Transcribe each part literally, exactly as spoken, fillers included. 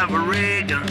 have a ray gun.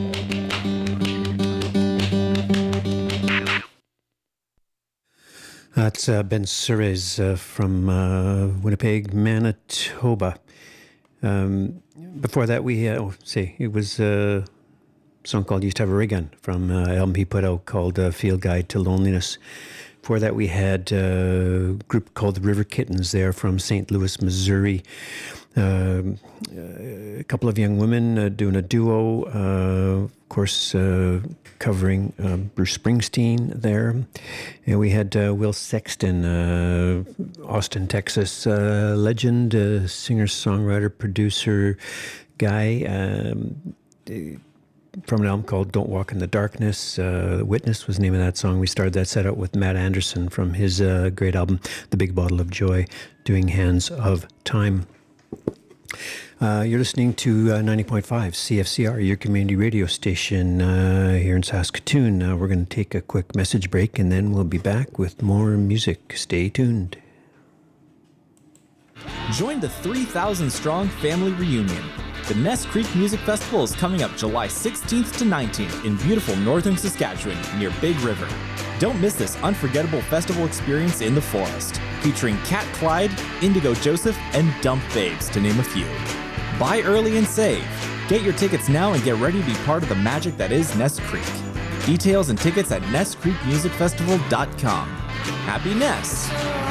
That's uh, Ben Suarez uh, from uh, Winnipeg, Manitoba. Um, before that, we uh, oh, see it was uh, a song called "Used to Have a Ray Gun" from uh, an album he put out called uh, "Field Guide to Loneliness." Before that, we had uh, a group called the River Kittens there from Saint Louis, Missouri. Um, uh, a couple of young women uh, doing a duo, uh, of course, uh, covering uh, Bruce Springsteen there. And we had uh, Will Sexton, uh, Austin, Texas uh, legend, uh, singer, songwriter, producer guy. Um, from an album called Don't Walk in the Darkness. Uh, Witness was the name of that song. We started that set out with Matt Anderson from his uh, great album, The Big Bottle of Joy, doing Hands of Time. Uh, you're listening to uh, ninety point five C F C R, your community radio station uh, here in Saskatoon. Uh, we're going to take a quick message break and then we'll be back with more music. Stay tuned. Join the three thousand strong family reunion. The Ness Creek Music Festival is coming up July sixteenth to nineteenth in beautiful northern Saskatchewan near Big River. Don't miss this unforgettable festival experience in the forest, featuring Cat Clyde, Indigo Joseph, and Dump Babes, to name a few. Buy early and save. Get your tickets now and get ready to be part of the magic that is Ness Creek. Details and tickets at ness creek music festival dot com. Happy Ness!